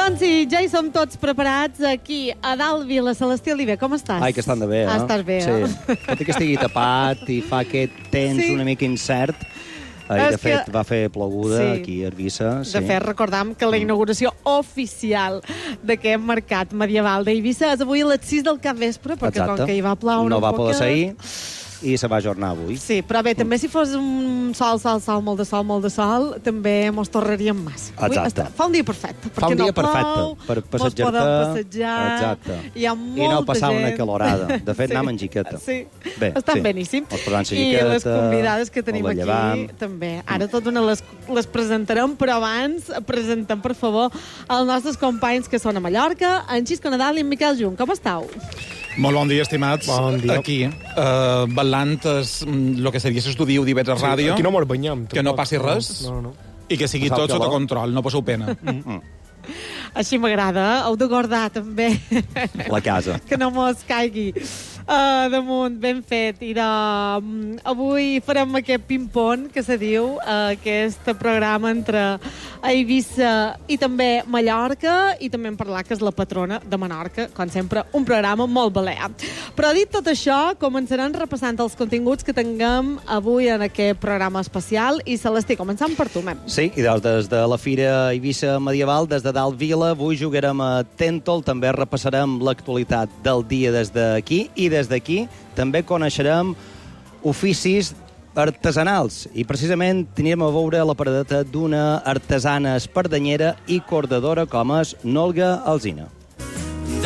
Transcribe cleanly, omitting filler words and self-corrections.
Doncs sí, ja hi som tots preparats aquí a dalt Vila. Celestí Oliver, com estàs? Ai, que estan de bé, eh? Estàs bé, sí. Tot i que estigui tapat i fa aquest temps una mica incert. De fet, va fer ploguda aquí a Eivissa. De fet, recordam que la inauguració oficial d'aquest mercat medieval d'Eivissa és avui a les 6 del capvespre, perquè com que hi va ploure no va poder ser ahir i se va ajornar avui. Sí, però bé, també si fos un sol, molt de sol, també mos tornaríem massa. Exacte. Fa un dia perfecte. Fa un dia perfecte per passejar-te. Mos podem passejar. Exacte. Hi ha molta I no passar gent. una calorada. De fet, anàvem en jiqueta. Sí, bé, està beníssim. I les convidades que tenim aquí també. Ara tot una les presentarem, però abans presentem, per favor, els nostres companys que són a Mallorca, en Xisco Nadal i en Miquel Jung. Com estàu? Molt bon dia, estimats. Bon dia. Aquí, ballant el que seria s'estudiu d'Ivetres Ràdio. Aquí no mos banyem. Que no passi res. No. I que sigui tot sota control, no passeu pena. Així m'agrada. Heu de guardar, també. La casa. Que no mos caigui damunt, ben fet. I avui farem aquest ping-pong, que se diu, aquest programa entre Eivissa i també Mallorca, i també en parlar que és la patrona de Menorca, com sempre, un programa molt balear. Però dit tot això, començarem repassant els continguts que tinguem avui en aquest programa especial. I Celestí, començant per tu, mem. Sí, i des de la Fira Eivissa Medieval, des de dalt Vila, avui jugarem a Tèntol, també repassarem l'actualitat del dia des d'aquí, i des d'aquí també coneixerem oficis artesanals, i precisament teníem a veure la paradeta d'una artesana espardanyera i cordadora com és Nolga Alsina.